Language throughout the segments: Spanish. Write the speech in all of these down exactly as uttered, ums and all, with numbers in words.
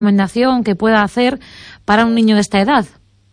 recomendación que pueda hacer para un niño de esta edad?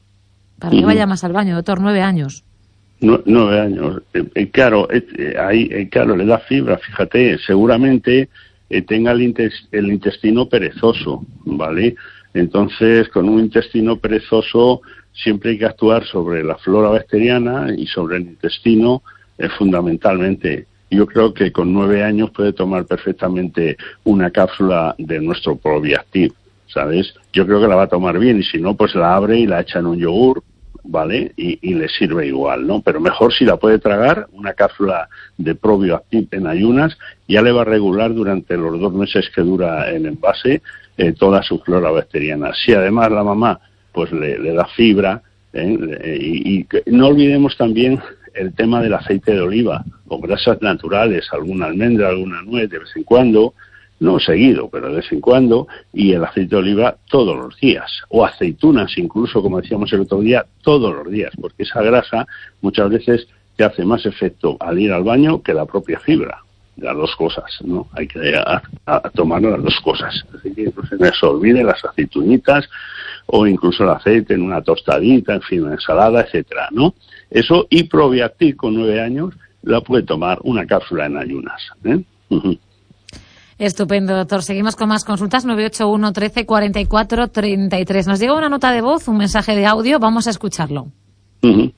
Para que Uh-huh. vaya más al baño, doctor, nueve años. No, nueve años. Eh, eh, claro, eh, ahí, eh, claro, le da fibra, fíjate, seguramente eh, tenga el, intes- el intestino perezoso, ¿vale? Entonces, con un intestino perezoso siempre hay que actuar sobre la flora bacteriana y sobre el intestino eh, fundamentalmente. Yo creo que con nueve años puede tomar perfectamente una cápsula de nuestro Probiactiv, ¿sabes? Yo creo que la va a tomar bien y si no, pues la abre y la echa en un yogur, ¿vale? Y, y le sirve igual, ¿no? Pero mejor si la puede tragar, una cápsula de Probiactiv en ayunas, ya le va a regular durante los dos meses que dura el envase eh, toda su flora bacteriana. Si además la mamá pues le, le da fibra, ¿eh? y, y que no olvidemos también el tema del aceite de oliva, o grasas naturales, alguna almendra, alguna nuez de vez en cuando, no seguido, pero de vez en cuando, y el aceite de oliva todos los días, o aceitunas incluso, como decíamos el otro día, todos los días, porque esa grasa muchas veces te hace más efecto al ir al baño que la propia fibra. Las dos cosas, ¿no? Hay que a, a tomar las dos cosas. Así que no se les olvide las aceitunitas o incluso el aceite en una tostadita, en fin, una ensalada, etcétera, ¿no? Eso, y Probiactiv con nueve años la puede tomar una cápsula en ayunas, ¿eh? Uh-huh. Estupendo, doctor. Seguimos con más consultas. nueve ocho uno, trece, cuarenta y cuatro, treinta y tres. Nos llega una nota de voz, un mensaje de audio. Vamos a escucharlo. Uh-huh.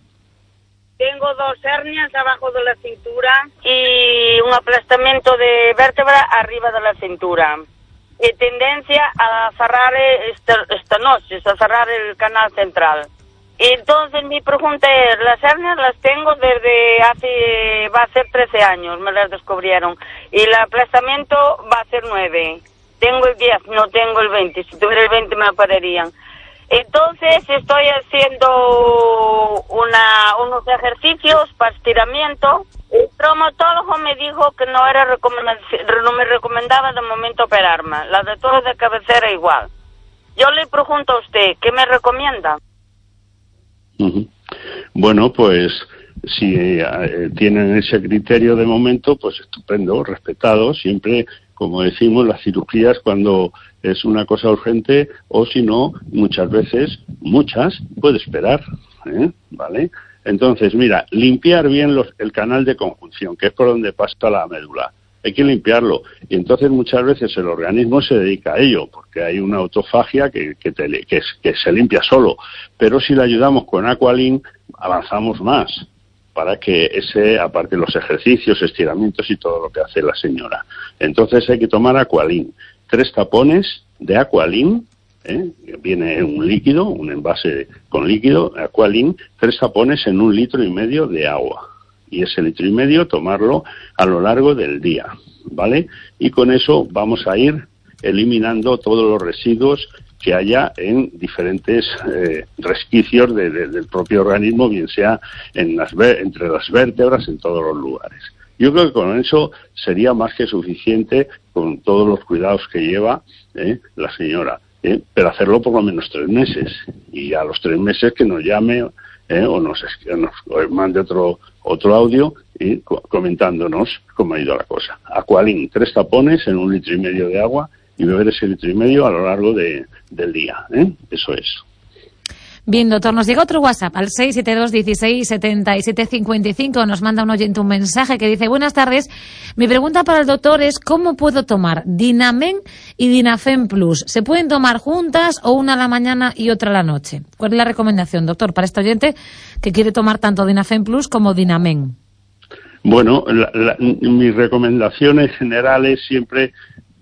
Tengo dos hernias abajo de la cintura y un aplastamiento de vértebra arriba de la cintura. Y tendencia a cerrar esta, esta noche, a cerrar el canal central. Entonces mi pregunta es, las hernias las tengo desde hace, va a ser trece años, me las descubrieron. Y el aplastamiento va a ser nueve. Tengo el diez, no tengo el veinte. Si tuviera el veinte me operarían. Entonces estoy haciendo una, unos ejercicios para estiramiento. El traumatólogo me dijo que no era recomendación, no me recomendaba de momento operarme. La doctora de cabecera igual. Yo le pregunto a usted, ¿qué me recomienda? Uh-huh. Bueno, pues si eh, tienen ese criterio de momento, pues estupendo, respetado, siempre, como decimos, las cirugías cuando es una cosa urgente, o si no, muchas veces, muchas, puede esperar, ¿eh? ¿Vale? Entonces, mira, limpiar bien los, el canal de conjunción, que es por donde pasa la médula. Hay que limpiarlo. Y entonces muchas veces el organismo se dedica a ello, porque hay una autofagia que, que, te, que, que se limpia solo. Pero si le ayudamos con Aqualin, avanzamos más, para que ese, aparte de los ejercicios, estiramientos y todo lo que hace la señora. Entonces hay que tomar Aqualin. Tres tapones de Aqualin, ¿eh? Viene un líquido, un envase con líquido, Aqualin, tres tapones en un litro y medio de agua. Y ese litro y medio tomarlo a lo largo del día, ¿vale? Y con eso vamos a ir eliminando todos los residuos que haya en diferentes eh, resquicios de, de, del propio organismo, bien sea en las, entre las vértebras, en todos los lugares. Yo creo que con eso sería más que suficiente, con todos los cuidados que lleva eh, la señora, eh, pero hacerlo por lo menos tres meses. Y a los tres meses que nos llame eh, o nos, nos mande otro otro audio y comentándonos cómo ha ido la cosa. Aqualin, tres tapones en un litro y medio de agua y beber ese litro y medio a lo largo de, del día, ¿eh? Eso es. Bien, doctor, nos llega otro WhatsApp al seis siete dos, dieciséis, setenta y siete cincuenta y cinco. Nos manda un oyente un mensaje que dice: buenas tardes, mi pregunta para el doctor es ¿cómo puedo tomar Dinamen y Dinafen Plus? ¿Se pueden tomar juntas o una a la mañana y otra a la noche? ¿Cuál es la recomendación, doctor, para este oyente que quiere tomar tanto Dinafen Plus como Dinamen? Bueno, la, la, mis recomendaciones generales siempre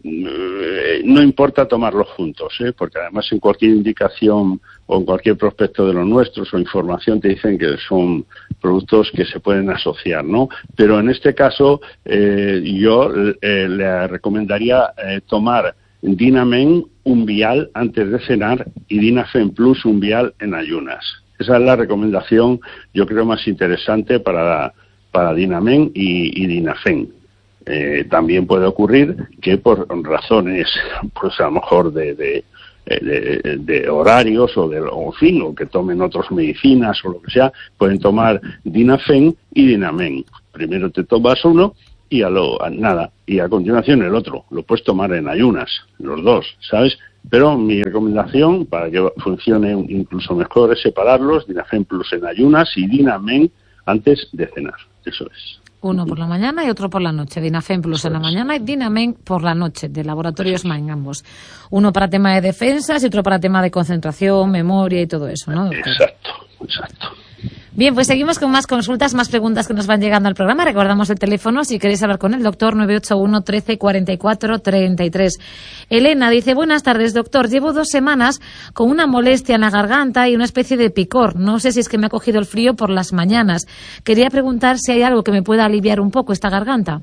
eh, no importa tomarlos juntos, ¿eh? Porque además en cualquier indicación o en cualquier prospecto de los nuestros o información te dicen que son productos que se pueden asociar, ¿no? Pero en este caso eh, yo eh, le recomendaría eh, tomar Dinamen un vial antes de cenar y Dinafen Plus un vial en ayunas. Esa es la recomendación, yo creo, más interesante para, para Dinamen y, y Dinafen. Eh, también puede ocurrir que por razones, pues a lo mejor de... de De, de horarios o de o, en fin, o que tomen otras medicinas o lo que sea, pueden tomar Dinafen y Dinamen. Primero te tomas uno y a lo a nada y a continuación el otro. Lo puedes tomar en ayunas, los dos, ¿sabes? Pero mi recomendación, para que funcione incluso mejor, es separarlos, Dinafen Plus en ayunas y Dinamen antes de cenar. Eso es. Uno por la mañana y otro por la noche. Dinafen Plus en la mañana y Dinamen por la noche, de Laboratorios Main, ambos. Uno para tema de defensas y otro para tema de concentración, memoria y todo eso, ¿no, doctor? Exacto, exacto. Bien, pues seguimos con más consultas, más preguntas que nos van llegando al programa. Recordamos el teléfono si queréis hablar con el doctor, nueve ocho uno, trece, cuarenta y cuatro, treinta y tres. Elena dice, buenas tardes, doctor. Llevo dos semanas con una molestia en la garganta y una especie de picor. No sé si es que me ha cogido el frío por las mañanas. Quería preguntar si hay algo que me pueda aliviar un poco esta garganta.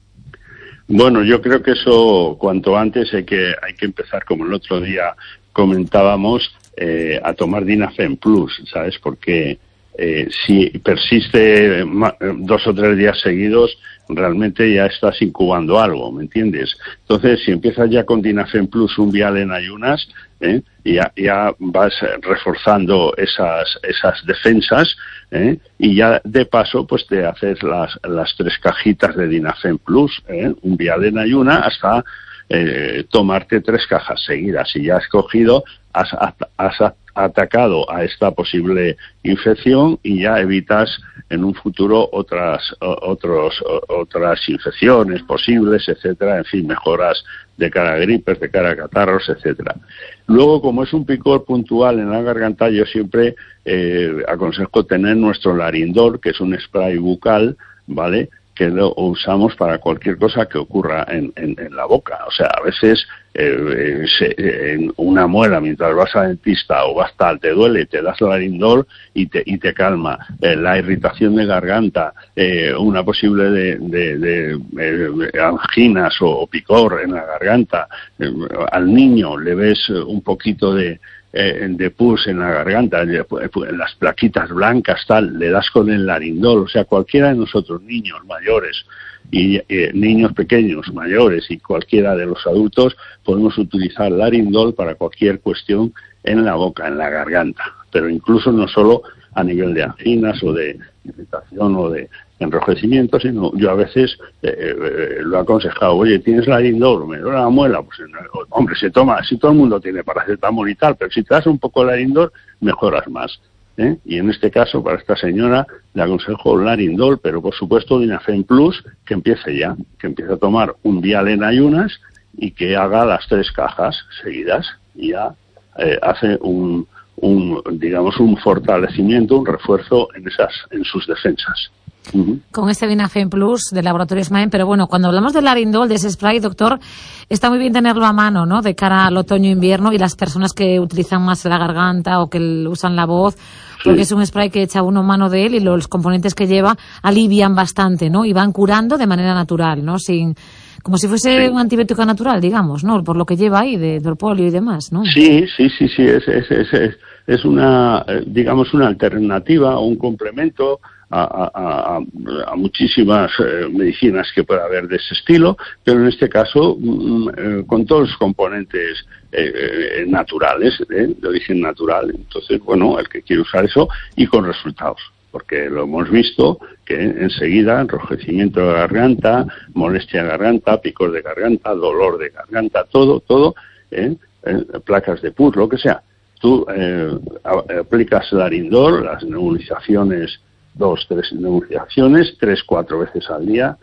Bueno, yo creo que eso cuanto antes hay que, hay que empezar, como el otro día comentábamos, eh, a tomar Dinafen Plus, ¿sabes? Porque Eh, si persiste dos o tres días seguidos, realmente ya estás incubando algo, ¿me entiendes? Entonces, si empiezas ya con Dinafen Plus un vial en ayunas, ¿eh? ya, ya vas reforzando esas esas defensas, ¿eh? y ya de paso pues te haces las, las tres cajitas de Dinafen Plus, ¿eh? un vial en ayunas hasta eh, tomarte tres cajas seguidas. Si ya has cogido, has, has atacado a esta posible infección y ya evitas en un futuro otras otros otras infecciones posibles, etcétera, en fin, mejoras de cara a gripes, de cara a catarros, etcétera. Luego, como es un picor puntual en la garganta, yo siempre eh, aconsejo tener nuestro Larindol, que es un spray bucal, ¿vale?, que lo usamos para cualquier cosa que ocurra en, en, en la boca. O sea, a veces eh, se, en una muela, mientras vas al dentista o vas tal, te duele, te das Larindol y te, y te calma. Eh, la irritación de garganta, eh, una posible de, de, de, de anginas o, o picor en la garganta. Eh, al niño le ves un poquito de de pus en la garganta, en las plaquitas blancas, tal, le das con el Larindol. O sea, cualquiera de nosotros, niños, mayores, y eh, niños pequeños, mayores, y cualquiera de los adultos, podemos utilizar Larindol para cualquier cuestión en la boca, en la garganta. Pero incluso no solo a nivel de anginas o de irritación o de enrojecimiento, sino yo a veces eh, eh, lo he aconsejado, oye, ¿tienes Larindol? ¿Me duele la muela? Pues hombre, se toma, si todo el mundo tiene paracetamol y tal, pero si te das un poco de Larindol, mejoras más, ¿eh? Y en este caso, para esta señora, le aconsejo Larindol, pero por supuesto Dinafen Plus, que empiece ya, que empiece a tomar un vial en ayunas y que haga las tres cajas seguidas, y ya eh, hace un, un, digamos, un fortalecimiento, un refuerzo en esas, en sus defensas. Uh-huh. Con este Dinafen Plus de Laboratorios Main, pero bueno, cuando hablamos del Larindol, de ese spray, doctor, está muy bien tenerlo a mano, ¿no?, de cara al otoño-invierno, y las personas que utilizan más la garganta o que usan la voz, porque sí, es un spray que echa uno mano de él y los componentes que lleva alivian bastante, ¿no?, y van curando de manera natural, ¿no?, sin, como si fuese sí. un antibiótico natural, digamos, ¿no?, por lo que lleva ahí de propóleo y demás, ¿no? Sí, sí, sí, sí, es, es, es, es, es una, digamos, una alternativa o un complemento A, a, a, a muchísimas eh, medicinas que pueda haber de ese estilo, pero en este caso mm, eh, con todos los componentes eh, eh, naturales, eh, de origen natural. Entonces, bueno, el que quiere usar eso y con resultados, porque lo hemos visto que enseguida enrojecimiento de garganta, molestia de garganta, picor de garganta, dolor de garganta, todo, todo, eh, eh, placas de pus, lo que sea. Tú eh, aplicas Larindol, las nebulizaciones, dos, tres nebulizaciones, tres, cuatro veces al día,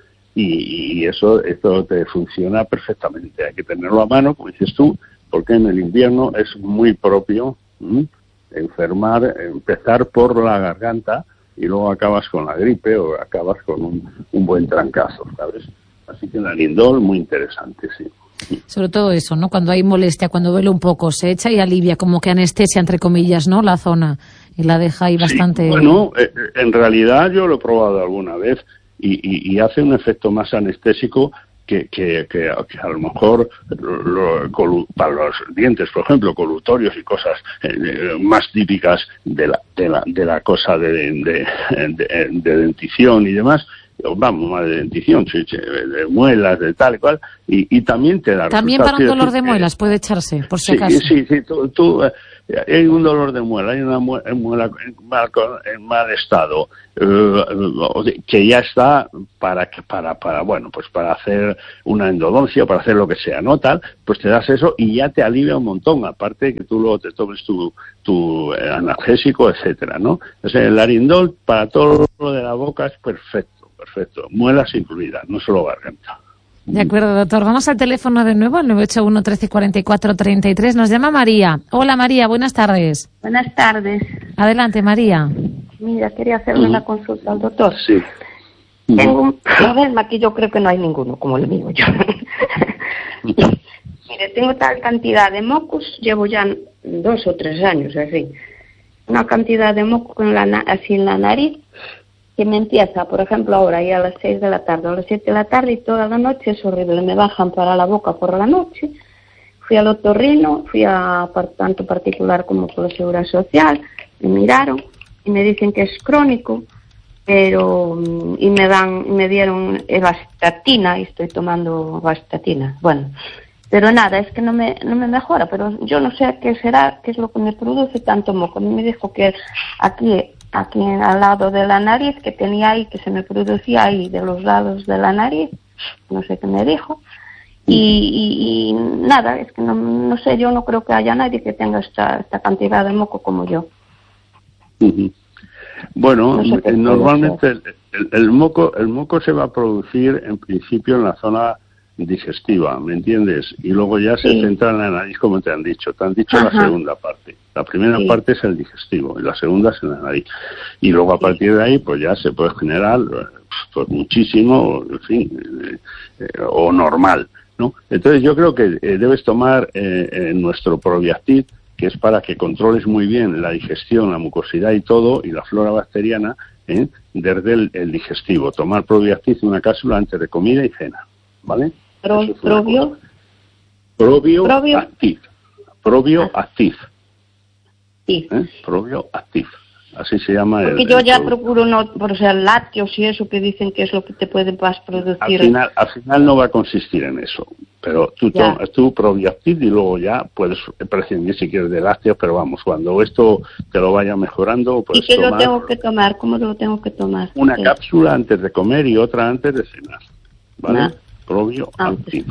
y, y eso, esto te funciona perfectamente. Hay que tenerlo a mano, como dices tú, porque en el invierno es muy propio ¿m? enfermar, empezar por la garganta y luego acabas con la gripe o acabas con un, un buen trancazo, ¿sabes? Así que el Larindol, muy interesante, sí. Sobre todo eso, ¿no? Cuando hay molestia, cuando duele un poco, se echa y alivia, como que anestesia, entre comillas, ¿no?, la zona, y la deja ahí bastante... Sí, bueno, eh, en realidad yo lo he probado alguna vez y, y, y hace un efecto más anestésico que, que, que, que a lo mejor lo, colu, para los dientes, por ejemplo, colutorios y cosas eh, más típicas de la, de la, de la cosa de, de, de, de dentición y demás, vamos, más de dentición, de muelas, de tal y cual, y, y también te da También para un dolor de muelas puede echarse, por si acaso. Sí, sí, sí, tú, tú, eh, hay un dolor de muela, hay una muela en mal, en mal estado, eh, que ya está para, para, para, bueno, pues para hacer una endodoncia, para hacer lo que sea, ¿no? Tal, pues te das eso y ya te alivia un montón, aparte de que tú luego te tomes tu, tu analgésico, etcétera, ¿no? O sea, el Arindol para todo lo de la boca es perfecto, perfecto, muelas incluidas, no solo garganta. De acuerdo, doctor. Vamos al teléfono de nuevo, al nueve ocho uno, trece, cuarenta y cuatro, treinta y tres. Nos llama María. Hola, María, buenas tardes. Buenas tardes. Adelante, María. Mira, quería hacerle una consulta al doctor. Sí. Tengo un problema que yo creo que no hay ninguno, como le digo yo. Mire, tengo tal cantidad de mocos, llevo ya dos o tres años, así. Una cantidad de mocos en la, así en la nariz, que me empieza, por ejemplo, ahora ya a las seis de la tarde, a las siete de la tarde y toda la noche es horrible, me bajan para la boca por la noche. Fui al otorrino, fui a tanto particular como por la Seguridad Social, me miraron y me dicen que es crónico, pero y me dan, me dieron vastatina y estoy tomando vastatina. Bueno, pero nada, es que no me no me mejora, pero yo no sé qué será, qué es lo que me produce tanto moco. A mí me dijo que aquí aquí al lado de la nariz, que tenía ahí, que se me producía ahí de los lados de la nariz, no sé qué me dijo, y, y, y nada, es que no, no sé, yo no creo que haya nadie que tenga esta, esta cantidad de moco como yo. Uh-huh. Bueno, no sé normalmente el, el, el moco el moco se va a producir en principio en la zona digestiva, ¿me entiendes? Y luego ya se sí. centra en la nariz, como te han dicho. Te han dicho Ajá. la segunda parte. La primera sí. parte es el digestivo y la segunda es en la nariz. Y luego a sí. partir de ahí, pues ya se puede generar pues muchísimo, en fin, eh, eh, o normal, ¿no? Entonces yo creo que eh, debes tomar eh, eh, nuestro Probiactiv, que es para que controles muy bien la digestión, la mucosidad y todo, y la flora bacteriana, ¿eh? desde el, el digestivo. Tomar Probiactiv, una cápsula antes de comida y cena, ¿vale? Pro, probio. Probioactiv. Probioactiv. Sí. ¿Eh? Probioactiv. Así se llama. Porque el, yo el ya pro... procuro no, por ser lácteos y eso que dicen que es lo que te puede más producir. Al final, al final no va a consistir en eso. Pero tú tomas tu Probiactiv y luego ya puedes prescindir si quieres de lácteos, pero vamos, cuando esto te lo vaya mejorando, puedes ¿Y qué tomar lo tengo que tomar? ¿Cómo lo tengo que tomar? Una sí. cápsula antes de comer y otra antes de cenar. ¿Vale? Ah. Probioactiv.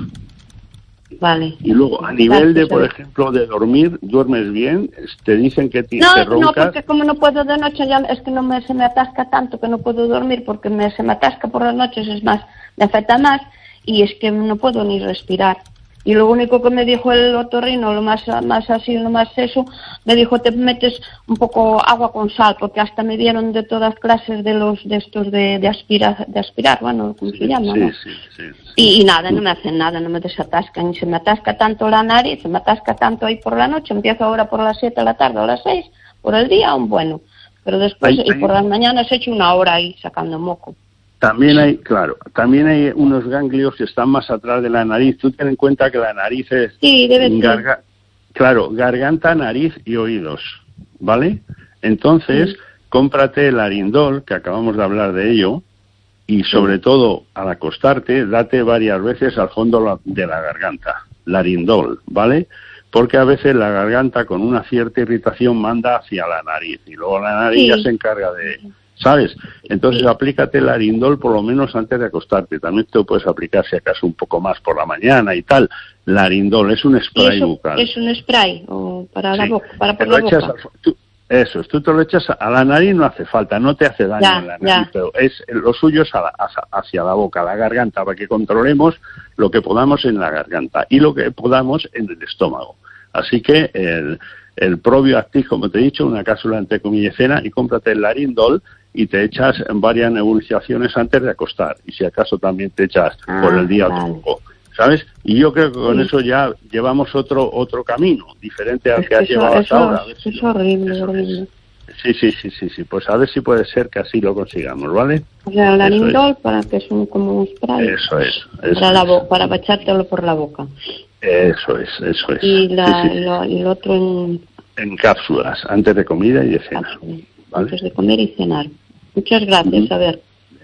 Vale. Y luego, a nivel de, por ejemplo, de dormir, ¿duermes bien? Te dicen que te, no, te roncas. No, porque como no puedo de noche, ya es que no me, se me atasca tanto que no puedo dormir, porque me, se me atasca por las noches, es más, me afecta más, y es que no puedo ni respirar. Y lo único que me dijo el otorrino, lo más más así, lo más eso, me dijo, te metes un poco agua con sal, porque hasta me dieron de todas clases de los de estos de, de aspirar, de aspirar, bueno, ¿cómo sí, se llama? Sí, ¿no? sí, sí, sí. Y, y nada, no me hacen nada, no me desatascan, y se me atasca tanto la nariz, se me atasca tanto ahí por la noche, empiezo ahora por las siete de la tarde o las seis, por el día, un bueno, pero después, ahí, y por las mañanas he hecho una hora ahí sacando moco. También hay, claro, también hay unos ganglios que están más atrás de la nariz. Tú ten en cuenta que la nariz es... Sí, debe garga- ser. Claro, garganta, nariz y oídos, ¿vale? Entonces, sí. cómprate el Arindol, que acabamos de hablar de ello, y sobre sí. todo, al acostarte, date varias veces al fondo de la garganta, el Arindol, ¿vale? Porque a veces la garganta, con una cierta irritación, manda hacia la nariz, y luego la nariz sí. ya se encarga de... ¿Sabes? Entonces, aplícate el Arindol por lo menos antes de acostarte. También te lo puedes aplicar, si acaso, un poco más por la mañana y tal. El Arindol es un spray eso, bucal. ¿Es un spray o para sí. la boca? Para por la boca. Al, tú, eso es, tú te lo echas a la nariz, no hace falta, no te hace daño ya, en la nariz, pero es, lo suyo es a la, hacia, hacia la boca, la garganta, para que controlemos lo que podamos en la garganta y lo que podamos en el estómago. Así que el, el Probioactiv, como te he dicho, una cápsula entre comillas cena, y cómprate el Arindol y te echas varias nebulizaciones antes de acostar, y si acaso también te echas ah, por el día vale. otro poco, ¿sabes? Y yo creo que con sí. eso ya llevamos otro otro camino, diferente al es que has eso, llevado hasta eso, ahora. Es, es horrible, eso horrible. Es. Sí, sí, sí, sí, sí, pues a ver si puede ser que así lo consigamos, ¿vale? O sea, el Arindol, para que es un, como un spray. Eso es. Eso para, la es. para echártelo por la boca. Eso es, eso es. Y, la, sí, sí. Lo, y el otro en... En cápsulas, antes de comida y de cena. ¿Vale? Antes de comer y cenar. Muchas gracias, uh-huh. a ver.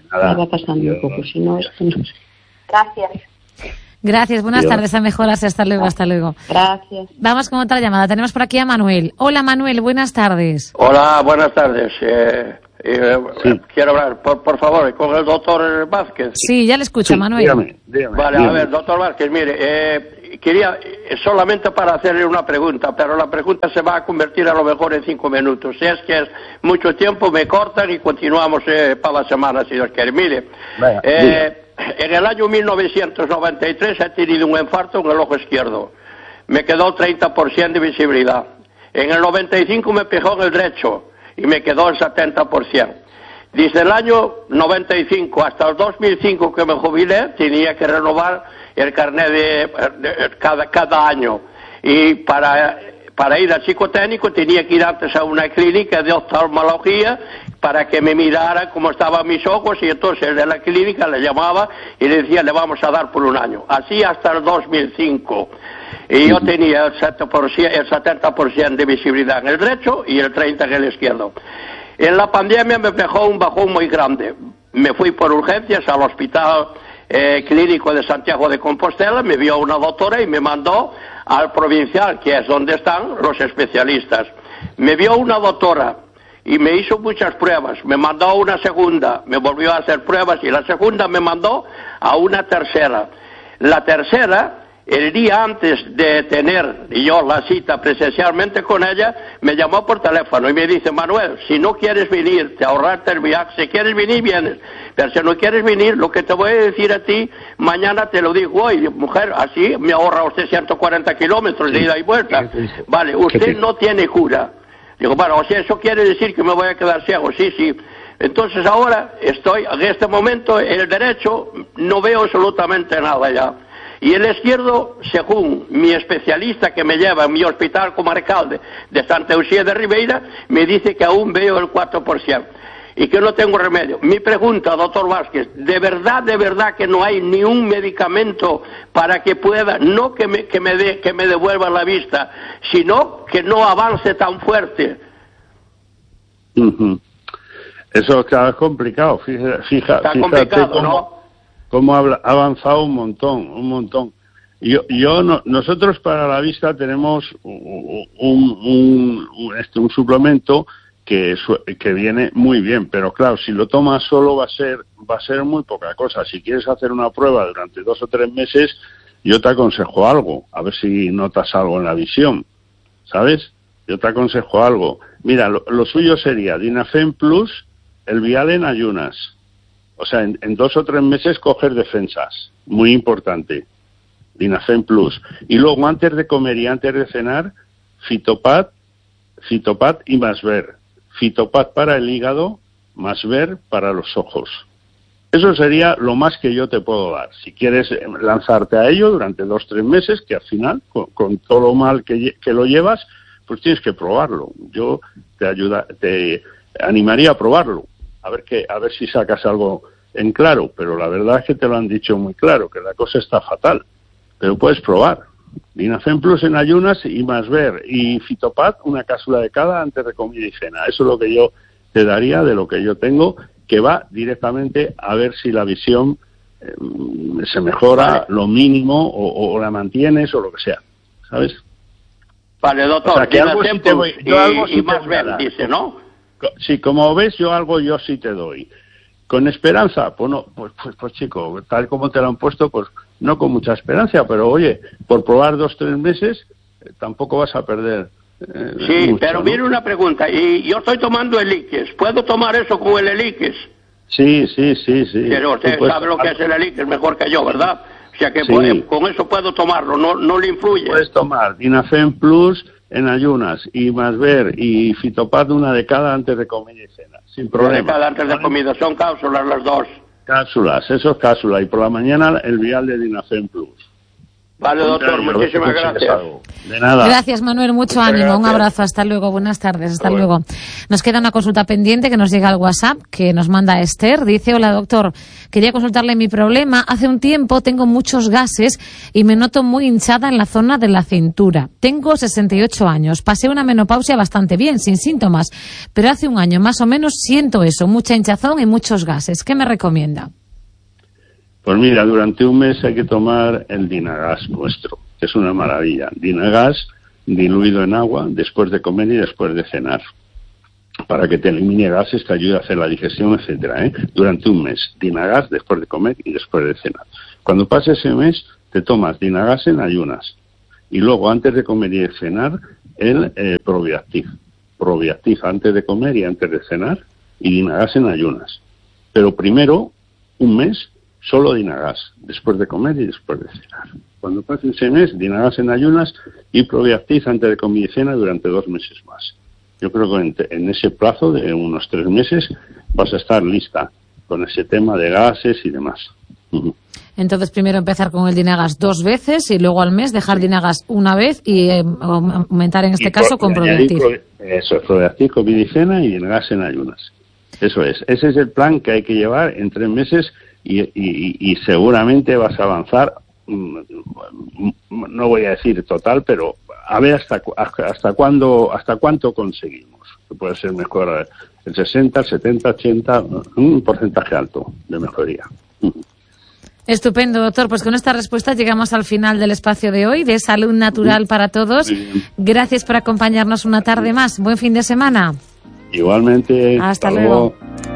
Nada. Va pasando Dios. Un poco, si no, esto no. Gracias. Gracias, buenas Dios. tardes, a mejorarse, hasta luego, hasta luego. Gracias. Vamos con otra llamada, tenemos por aquí a Manuel. Hola Manuel, buenas tardes. Hola, buenas tardes. Eh, eh, sí. Quiero hablar, por, por favor, con el doctor Vázquez. Sí, ya le escucho, Sí, Manuel. dígame, dígame, Vale, dígame. a ver, doctor Vázquez, mire, eh, quería eh, solamente para hacerle una pregunta, pero la pregunta se va a convertir a lo mejor en cinco minutos. Si es que es mucho tiempo, me cortan y continuamos eh, para la semana, si Dios quiere. Mire, Venga, eh, en el año mil novecientos noventa y tres he tenido un infarto en el ojo izquierdo. Me quedó treinta por ciento de visibilidad. En el noventa y cinco me pegó en el derecho y me quedó el setenta por ciento. Desde el año noventa y cinco hasta el dos mil cinco que me jubilé, tenía que renovar el carnet de, de cada, cada año. Y para, para ir al psicotécnico tenía que ir antes a una clínica de oftalmología para que me mirara cómo estaban mis ojos, y entonces de la clínica le llamaba y le decía, le vamos a dar por un año. Así hasta el dos mil cinco. Y yo tenía el setenta por ciento de visibilidad en el derecho y el treinta por ciento en el izquierdo. En la pandemia me dejó un bajón muy grande. Me fui por urgencias al hospital eh, clínico de Santiago de Compostela, me vio una doctora y me mandó al provincial, que es donde están los especialistas. Me vio una doctora y me hizo muchas pruebas, me mandó a una segunda, me volvió a hacer pruebas y la segunda me mandó a una tercera. La tercera, el día antes de tener yo la cita presencialmente con ella, me llamó por teléfono y me dice, Manuel, si no quieres venir, te ahorraste el viaje, si quieres venir, vienes, pero si no quieres venir, lo que te voy a decir a ti, mañana te lo digo hoy, mujer, así me ahorra usted ciento cuarenta kilómetros de ida y vuelta. Vale, usted no tiene cura. Digo, bueno, o sea, eso quiere decir que me voy a quedar ciego, sí, sí. Entonces ahora estoy, en este momento, en el derecho, no veo absolutamente nada ya. Y el izquierdo, según mi especialista que me lleva en mi hospital comarcal de, de Santa Lucía de Ribeira, me dice que aún veo el cuatro por ciento y que no tengo remedio. Mi pregunta, doctor Vázquez, ¿de verdad, de verdad que no hay ni un medicamento para que pueda, no que me, que me, de, que me devuelva la vista, sino que no avance tan fuerte? Uh-huh. Eso claro, es complicado, fija, fija, Está fíjate complicado, cómo, ¿no? cómo ha avanzado un montón, un montón. Yo, yo no, nosotros para la vista tenemos un, un, un, este, un suplemento que, que viene muy bien, pero claro, si lo tomas solo va a ser va a ser muy poca cosa. Si quieres hacer una prueba durante dos o tres meses, yo te aconsejo algo, a ver si notas algo en la visión, ¿sabes? Yo te aconsejo algo. Mira, lo, lo suyo sería Dinafen Plus, el vial en ayunas. O sea, en, en dos o tres meses coger defensas, muy importante. Dinafen Plus. Y luego, antes de comer y antes de cenar, Fitopat, Fitopat y Masver. Fitopat para el hígado, Masver para los ojos. Eso sería lo más que yo te puedo dar. Si quieres lanzarte a ello durante dos o tres meses, que al final, con, con todo lo mal que, que lo llevas, pues tienes que probarlo. Yo te ayuda, te animaría a probarlo. A ver que, a ver si sacas algo en claro, pero la verdad es que te lo han dicho muy claro, que la cosa está fatal. Pero puedes probar. Dinafen Plus en ayunas y Masver y Fitopat, una cápsula de cada antes de comida y cena. Eso es lo que yo te daría de lo que yo tengo, que va directamente a ver si la visión eh, se mejora, vale, lo mínimo, o, o la mantienes, o lo que sea, ¿sabes? Vale, doctor, o sea, que algo sí te voy, yo y, algo sí y Masver, dice, ¿no? Sí, como ves, yo algo yo sí te doy. ¿Con esperanza? Pues no, pues, pues, pues chico, tal como te lo han puesto, pues no con mucha esperanza, pero oye, por probar dos, tres meses, eh, tampoco vas a perder. Eh, sí, mucho, pero ¿no? mire una pregunta, y yo estoy tomando Eliques, ¿puedo tomar eso con el Eliques? Sí, sí, sí, sí. Pero usted puedes sabe lo que es el Eliques mejor que yo, ¿verdad? O sea que sí, pues, con eso puedo tomarlo, no, no le influye. Puedes tomar Dinafen Plus en ayunas y Masver y Fitopat una de cada antes de comida y cena, sin problema. Una de cada antes de comida, son cápsulas las dos. Cápsulas, eso es cápsula, y por la mañana el vial de Dinafen Plus. Vale, doctor, muchísimas gracias. De nada. Gracias, Manuel, mucho Muchas ánimo. gracias. Un abrazo, hasta luego, buenas tardes, hasta Hasta luego. Nos queda una consulta pendiente que nos llega al WhatsApp, que nos manda Esther. Dice, hola doctor, quería consultarle mi problema. Hace un tiempo tengo muchos gases y me noto muy hinchada en la zona de la cintura. Tengo sesenta y ocho años, pasé una menopausia bastante bien, sin síntomas, pero hace un año más o menos siento eso, mucha hinchazón y muchos gases. ¿Qué me recomienda? Pues mira, durante un mes hay que tomar el Dinagas nuestro, que es una maravilla. Dinagas diluido en agua después de comer y después de cenar, para que te elimine gases, te ayude a hacer la digestión, etcétera, ¿eh? Durante un mes, Dinagas después de comer y después de cenar. Cuando pase ese mes, te tomas Dinagas en ayunas. Y luego, antes de comer y de cenar, el eh, Probiactiv. Probiactiv antes de comer y antes de cenar, y Dinagas en ayunas. Pero primero, un mes, solo Dinagas, después de comer y después de cenar. Cuando pase ese mes, Dinagas en ayunas y Probiactiv antes de comer y cena durante dos meses más. Yo creo que en, en ese plazo de unos tres meses vas a estar lista con ese tema de gases y demás. Uh-huh. Entonces, primero empezar con el Dinagas dos veces y luego al mes dejar Dinagas una vez y eh, aumentar en este y caso pro, con Probiactiv. Eso es, Probiactiv, comida y cena y Dinagas en ayunas. Eso es. Ese es el plan que hay que llevar en tres meses y, y, y seguramente vas a avanzar, no voy a decir total, pero a ver hasta hasta cuándo, hasta cuánto conseguimos. Que puede ser mejor el sesenta, el setenta, ochenta, un porcentaje alto de mejoría. Estupendo, doctor. Pues con esta respuesta llegamos al final del espacio de hoy, de Salud Natural para Todos. Gracias por acompañarnos una tarde más. Buen fin de semana. Igualmente. Hasta, hasta luego. luego.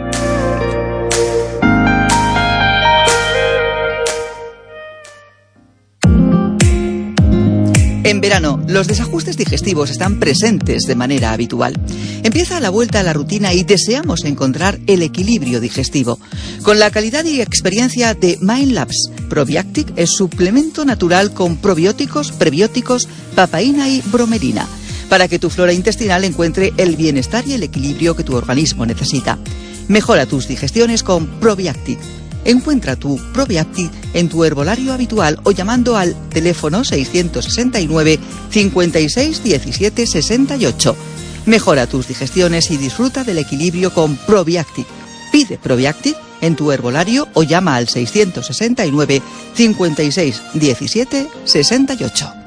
En verano, los desajustes digestivos están presentes de manera habitual. Empieza la vuelta a la rutina y deseamos encontrar el equilibrio digestivo. Con la calidad y experiencia de MindLabs, Probiactic es suplemento natural con probióticos, prebióticos, papaína y bromelina, para que tu flora intestinal encuentre el bienestar y el equilibrio que tu organismo necesita. Mejora tus digestiones con Probiactic. Encuentra tu Probiactic en tu herbolario habitual o llamando al teléfono seiscientos sesenta y nueve, cincuenta y seis, diecisiete, sesenta y ocho. Mejora tus digestiones y disfruta del equilibrio con Probiactic. Pide Probiactic en tu herbolario o llama al seiscientos sesenta y nueve, cincuenta y seis, diecisiete, sesenta y ocho.